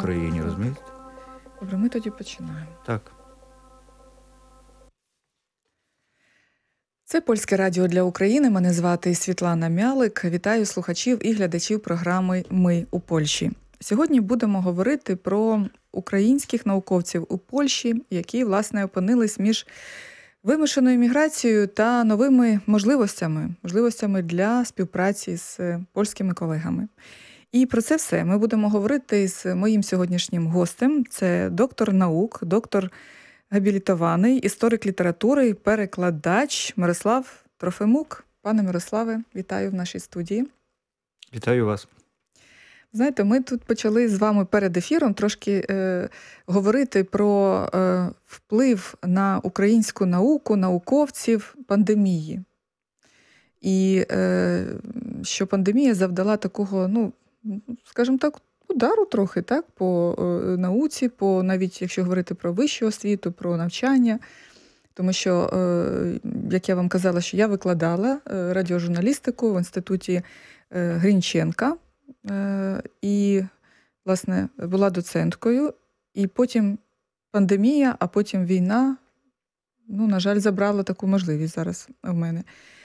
Україні, розумієте? Добре, ми тоді починаємо. Так. Це Польське радіо для України. Мене звати Світлана Мялик. Вітаю слухачів і глядачів програми «Ми у Польщі». Сьогодні будемо говорити про українських науковців у Польщі, які, власне, опинились між вимушеною міграцією та новими можливостями для співпраці з польськими колегами. І про це все ми будемо говорити з моїм сьогоднішнім гостем. Це доктор наук, доктор габілітований, історик літератури, перекладач Мирослав Трофимук. Пане Мирославе, вітаю в нашій студії. Вітаю вас. Знаєте, ми тут почали з вами перед ефіром трошки говорити про вплив на українську науку, науковців пандемії. І що пандемія завдала такого, скажімо так, удару трохи, так, по науці, по навіть якщо говорити про вищу освіту, про навчання. Тому що, як я вам казала, що я викладала радіожурналістику в інституті Грінченка і, власне, була доценткою. І потім пандемія, а потім війна, на жаль, забрала таку можливість зараз в мене.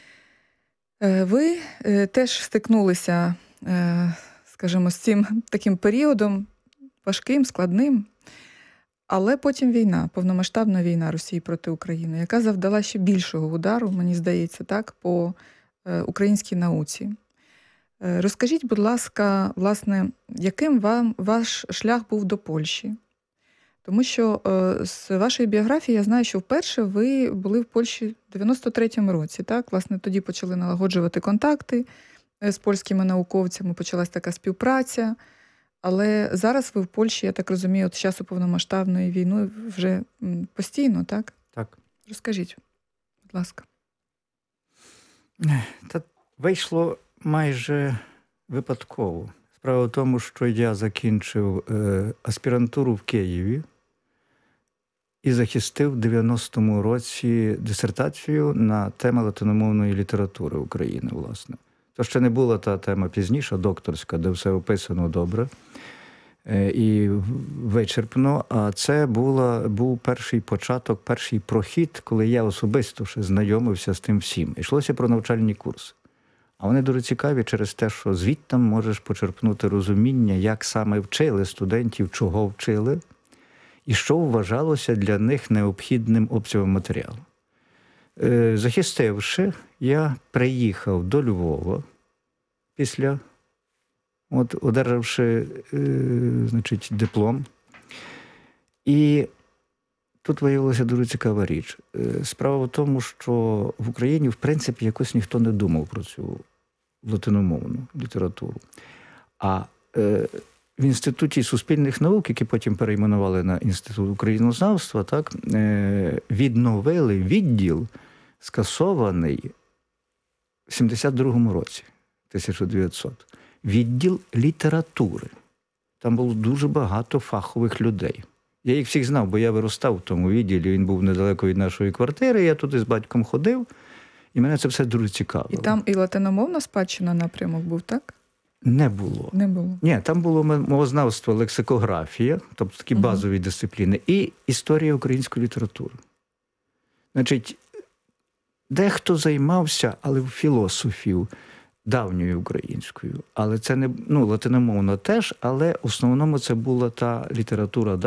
Ви теж стикнулися, скажімо, з цим таким періодом важким, складним, але потім війна, повномасштабна війна Росії проти України, яка завдала ще більшого удару, мені здається, так, по українській науці. Розкажіть, будь ласка, власне, яким ваш шлях був до Польщі? Тому що з вашої біографії я знаю, що вперше ви були в Польщі в 93-му році, так? Власне, тоді почали налагоджувати контакти з польськими науковцями, почалась така співпраця. Але зараз ви в Польщі, я так розумію, от з часу повномасштабної війни вже постійно, так? Так. Розкажіть, будь ласка. Та вийшло майже випадково. Справа в тому, що я закінчив аспірантуру в Києві і захистив в 90-му році дисертацію на тему латиномовної літератури України, власне. То ще не була та тема пізніша, докторська, де все описано добре і вичерпно. А це був перший початок, перший прохід, коли я особисто ще знайомився з тим всім. Йшлося про навчальні курси. А вони дуже цікаві через те, що звідти можеш почерпнути розуміння, як саме вчили студентів, чого вчили, і що вважалося для них необхідним обсягом матеріалу. Захистивши, я приїхав до Львова після, одержавши, диплом. І тут виявилася дуже цікава річ. Справа в тому, що в Україні, в принципі, якось ніхто не думав про цю латиномовну літературу. А в Інституті суспільних наук, який потім перейменували на Інститут українознавства, так, відновили відділ, скасований в 72-му році, 1900. Відділ літератури. Там було дуже багато фахових людей. Я їх всіх знав, бо я виростав в тому відділі, він був недалеко від нашої квартири, я туди з батьком ходив, і мене це все дуже цікавило. І там і латиномовна спадщина напрямок був, так? Не було. Не було. Ні, там було мовознавство, лексикографія, тобто такі базові дисципліни, і історія української літератури. Значить, дехто займався, але в філософів, давньою українською. Але це не, латиномовна теж, але в основному це була та література